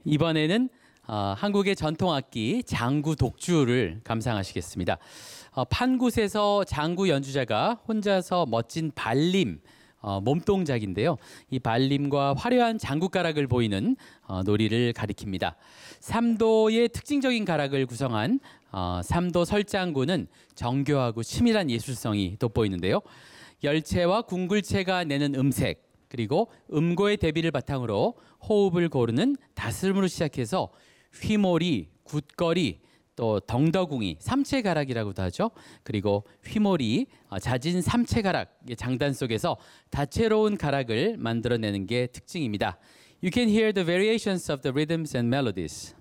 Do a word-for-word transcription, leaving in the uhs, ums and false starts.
이번에는 어, 한국의 전통 악기 장구 독주를 감상하시겠습니다. 어, 판굿에서 장구 연주자가 혼자서 멋진 발림, 어, 몸동작인데요. 이 발림과 화려한 장구가락을 보이는 어, 놀이를 가리킵니다. 삼도의 특징적인 가락을 구성한 어, 삼도 설장구는 정교하고 치밀한 예술성이 돋보이는데요. 열체와 궁굴체가 내는 음색, 그리고 음고의 대비를 바탕으로 호흡을 고르는 다스름으로 시작해서 휘몰이, 굿거리, 또 덩더궁이, 삼체가락이라고도 하죠. 그리고 휘몰이, 자진 삼체가락, 장단 속에서 다채로운 가락을 만들어내는 게 특징입니다. You can hear the variations of the rhythms and melodies.